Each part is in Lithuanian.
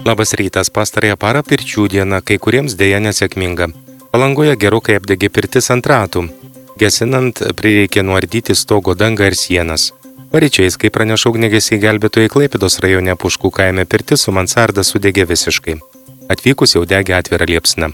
Labas rytas, pastarąją parą pirčių diena, kai kuriems dėja nesėkminga. Palangoje gerokai apdegė pirtis ant ratų. Gesinant prireikė nuardyti stogo dangą ir sienas. Paryčiais, kai praneša ugniagesiai gelbėtojai Klaipėdos rajone Puškų kaime, pirtis su mansarda sudegė visiškai. Atvykus jau degė atvira liepsna.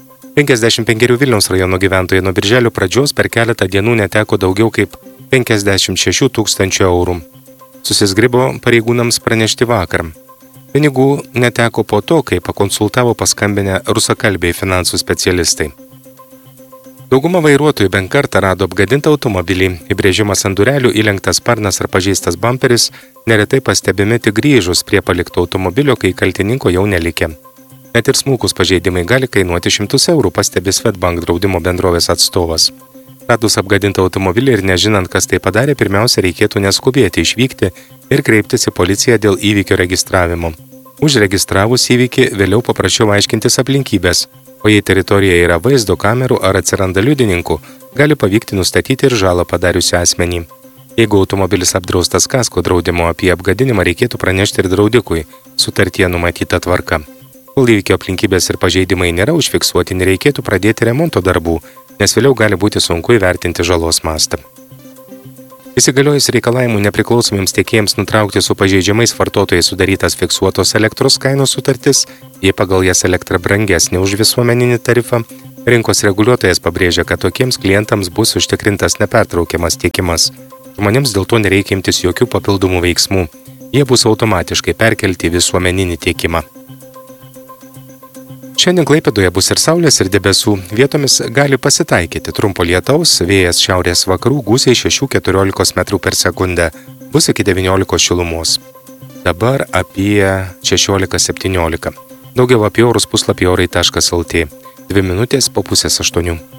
55 Vilniaus rajono gyventojai nuo birželio pradžios per keletą dienų neteko daugiau kaip 56 000 eurų. Susizgribo pareigūnams pranešti vakar. Pinigų neteko po to, kai pakonsultavo paskambinę rusakalbiai finansų specialistai. Dauguma vairuotojų bent kartą rado apgadintą automobilį, įbrėžimas ant durelių, įlenktas sparnas ar pažeistas bamperis neretai pastebimi tik grįžus prie palikto automobilio, kai kaltininko jau nelikė. Net ir smulkus pažeidimai gali kainuoti 100 eurų, pastebi Swedbank draudimo bendrovės atstovas. Radus apgadintą automobilį ir nežinant, kas tai padarė, pirmiausia reikėtų neskubėti išvykti ir kreiptis į policiją dėl įvykio registravimo. Užregistravus įvykį vėliau paprašiau aiškintis aplinkybės, o jei teritorijoje yra vaizdo kamerų ar atsiranda liudininkų, gali pavykti nustatyti ir žalą padariusią asmenį. Jeigu automobilis apdraustas kasko draudimo, apie apgadinimą reikėtų pranešti ir draudikui, sutartyje numatyta tvarka. Kol įvykio aplinkybės ir pažeidimai nėra užfiksuoti, nereikėtų pradėti remonto darbų, nes vėliau gali būti sunku įvertinti žalos mastą. Įsigaliojus reikalavimų nepriklausomiems tiekėjams nutraukti su pažeidžiamais vartotojais sudarytas fiksuotos elektros kainos sutartis, jei pagal jas elektra brangesnė už visuomeninį tarifą, rinkos reguliuotojas pabrėžia, kad tokiems klientams bus užtikrintas nepertraukiamas tiekimas. Žmonėms dėl to nereikia imtis jokių papildomų veiksmų. Jie bus automatiškai perkelti į visuomeninį tiekimą. Šiandien Klaipėdoje bus ir saulės, ir debesų. Vietomis gali pasitaikyti trumpo lietaus, vėjas šiaurės vakarų, gūsiai 6–14 metrų per sekundę, bus iki 19 šilumos. Dabar apie 16–17. Daugiau apie orus puslapį orai.lt. 2 minutės po 7:30.